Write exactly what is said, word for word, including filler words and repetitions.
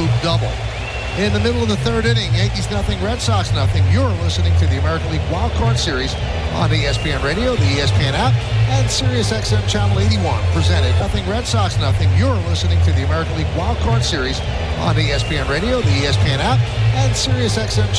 Loup double. In the middle of the third inning, Yankees nothing, Red Sox nothing. You're listening to the American League Wild Card Series on E S P N Radio, the E S P N app, and Sirius X M Channel eighty-one. Presented nothing, Red Sox nothing. You're listening to the American League Wild Card Series on E S P N Radio, the E S P N app, and Sirius X M Channel